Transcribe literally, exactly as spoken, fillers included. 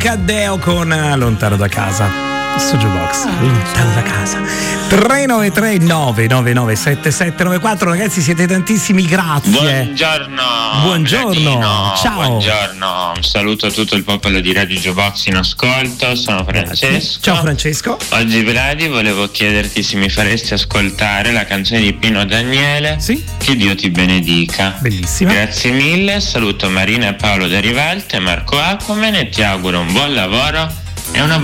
Caddeo con Lontano da casa. Su Jukebox, lontano da casa. tre nove tre nove nove nove sette sette nove quattro. Ragazzi, siete tantissimi, grazie. Buongiorno. Buongiorno. Bradino. Ciao. Buongiorno. Un saluto a tutto il popolo di Radio Jukebox in ascolto. Sono Francesco. Grazie. Ciao Francesco. Oggi, Vladi, volevo chiederti se mi faresti ascoltare la canzone di Pino Daniele. Sì. Che Dio ti benedica. Bellissima. Grazie mille. Saluto Marina e Paolo da Rivalte, Marco Aquaman, e ti auguro un buon lavoro e una